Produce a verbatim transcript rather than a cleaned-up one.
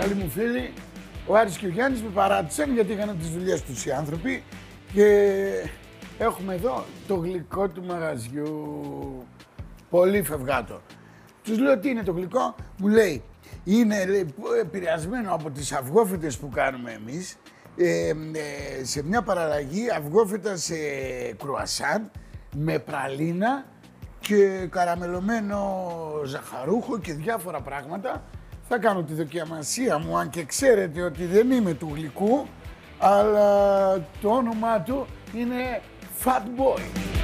καλοί μου φίλοι, ο Άρης και ο Γιάννης με παράτησαν γιατί είχαν τις δουλειές τους οι άνθρωποι και έχουμε εδώ το γλυκό του μαγαζιού. Πολύ φευγάτο. Τους λέω τι είναι το γλυκό, μου λέει είναι λέει, επηρεασμένο από τις αυγόφυτες που κάνουμε εμείς ε, ε, σε μια παραλλαγή αυγόφυτα σε κρουασάν με πραλίνα και καραμελωμένο ζαχαρούχο και διάφορα πράγματα. Θα κάνω τη δοκιμασία μου, αν και ξέρετε ότι δεν είμαι του γλυκού, αλλά το όνομά του είναι Fat Boy.